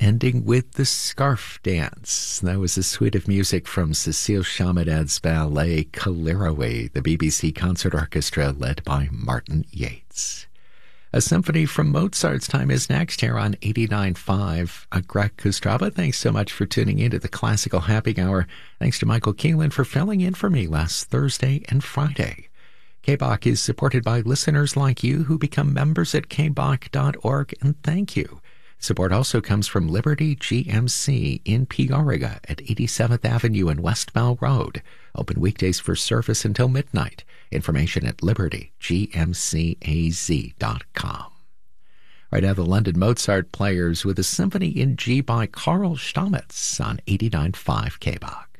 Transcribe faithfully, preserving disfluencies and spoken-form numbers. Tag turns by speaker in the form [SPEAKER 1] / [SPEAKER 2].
[SPEAKER 1] ending with the Scarf Dance. That was a suite of music from Cecile Chamadad's ballet Kaliroe, the B B C Concert Orchestra led by Martin Yates. A symphony from Mozart's time is next here on eighty-nine point five. Uh, Greg Kostrava, thanks so much for tuning into the Classical Happy Hour. Thanks to Michael Keelan for filling in for me last Thursday and Friday. K B O C is supported by listeners like you who become members at k b o c dot org, and thank you. Support also comes from Liberty G M C in Peoria at eighty-seventh Avenue and West Bell Road. Open weekdays for service until midnight. Information at liberty g m c a z dot com. Right now, the London Mozart Players with a symphony in G by Carl Stamitz on eighty-nine point five K B O C.